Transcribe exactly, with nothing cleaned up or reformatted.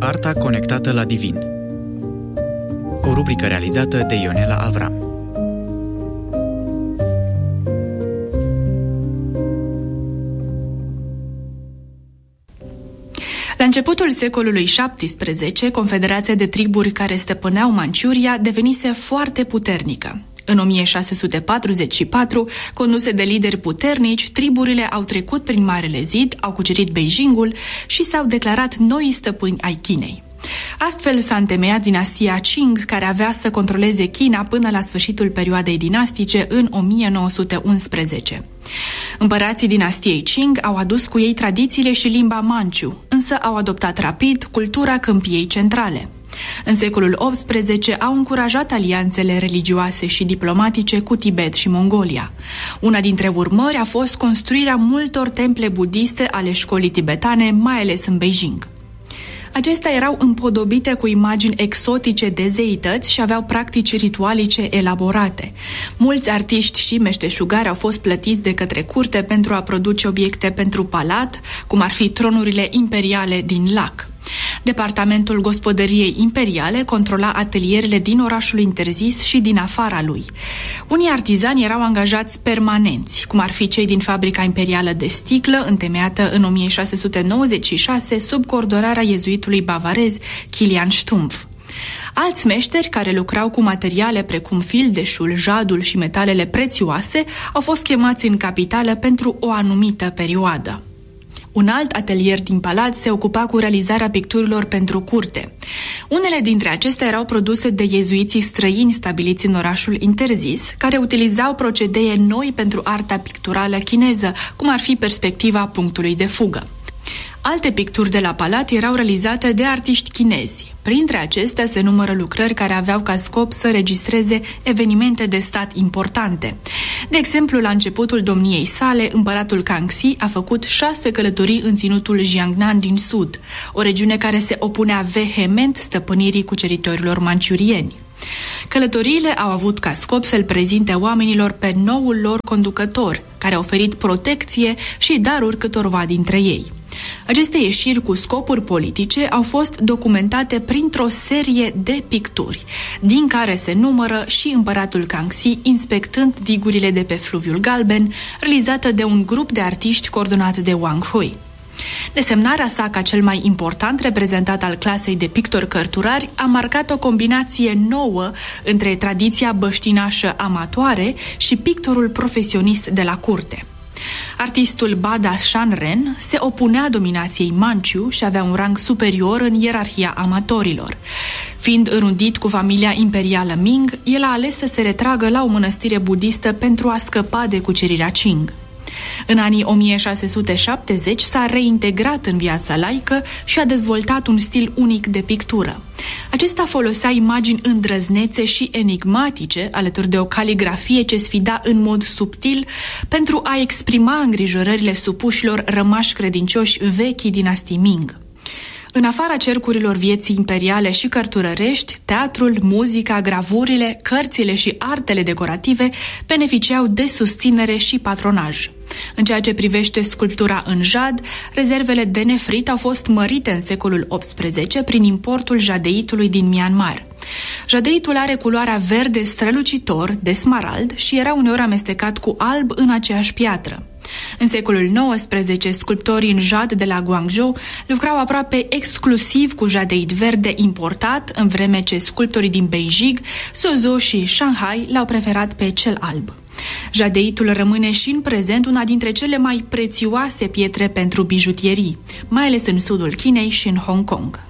Arta conectată la divin. O rubrică realizată de Ionela Avram. La începutul secolului șaptesprezece, Confederația de triburi care stăpâneau Manciuria devenise foarte puternică. În o mie șase sute patruzeci și patru, conduse de lideri puternici, triburile au trecut prin Marele Zid, au cucerit Beijingul și s-au declarat noi stăpâni ai Chinei. Astfel s-a întemeiat dinastia Qing, care avea să controleze China până la sfârșitul perioadei dinastice în o mie nouă sute unsprezece. Împărații dinastiei Qing au adus cu ei tradițiile și limba manciu, însă au adoptat rapid cultura câmpiei centrale. În secolul optsprezece au încurajat alianțele religioase și diplomatice cu Tibet și Mongolia. Una dintre urmări a fost construirea multor temple budiste ale școlii tibetane, mai ales în Beijing. Acestea erau împodobite cu imagini exotice de zeități și aveau practici ritualice elaborate. Mulți artiști și meșteșugari au fost plătiți de către curte pentru a produce obiecte pentru palat, cum ar fi tronurile imperiale din lac. Departamentul Gospodăriei Imperiale controla atelierele din orașul interzis și din afara lui. Unii artizani erau angajați permanenți, cum ar fi cei din Fabrica Imperială de Sticlă, întemeiată în o mie șase sute nouăzeci și șase sub coordonarea iezuitului bavarez Kilian Stumpf. Alți meșteri care lucrau cu materiale precum fildeșul, jadul și metalele prețioase au fost chemați în capitală pentru o anumită perioadă. Un alt atelier din palat se ocupa cu realizarea picturilor pentru curte. Unele dintre acestea erau produse de iezuiții străini stabiliți în orașul interzis, care utilizau procedee noi pentru arta picturală chineză, cum ar fi perspectiva punctului de fugă. Alte picturi de la palat erau realizate de artiști chinezi. Printre acestea se numără lucrări care aveau ca scop să registreze evenimente de stat importante. De exemplu, la începutul domniei sale, împăratul Kangxi a făcut șase călătorii în ținutul Jiangnan din sud, o regiune care se opunea vehement stăpânirii cuceritorilor manciurieni. Călătoriile au avut ca scop să-l prezinte oamenilor pe noul lor conducător, care a oferit protecție și daruri câtorva dintre ei. Aceste ieșiri cu scopuri politice au fost documentate printr-o serie de picturi, din care se numără și împăratul Kangxi inspectând digurile de pe fluviul Galben, realizată de un grup de artiști coordonat de Wang Hui. Desemnarea sa ca cel mai important reprezentat al clasei de pictori cărturari a marcat o combinație nouă între tradiția băștinașă amatoare și pictorul profesionist de la curte. Artistul Bada Shanren se opunea dominației manciu și avea un rang superior în ierarhia amatorilor. Fiind înrudit cu familia imperială Ming, el a ales să se retragă la o mănăstire budistă pentru a scăpa de cucerirea Qing. În anii o mie șase sute șaptezeci s-a reintegrat în viața laică și a dezvoltat un stil unic de pictură. Acesta folosea imagini îndrăznețe și enigmatice, alături de o caligrafie ce sfida în mod subtil pentru a exprima îngrijorările supușilor rămași credincioși vechii dinastii Ming. În afara cercurilor vieții imperiale și cărturărești, teatrul, muzica, gravurile, cărțile și artele decorative beneficiau de susținere și patronaj. În ceea ce privește sculptura în jad, rezervele de nefrit au fost mărite în secolul optsprezece prin importul jadeitului din Myanmar. Jadeitul are culoarea verde strălucitor de smarald și era uneori amestecat cu alb în aceeași piatră. În secolul nouăsprezece, sculptorii în jad de la Guangzhou lucrau aproape exclusiv cu jadeit verde importat, în vreme ce sculptorii din Beijing, Suzhou și Shanghai l-au preferat pe cel alb. Jadeitul rămâne și în prezent una dintre cele mai prețioase pietre pentru bijutierii, mai ales în sudul Chinei și în Hong Kong.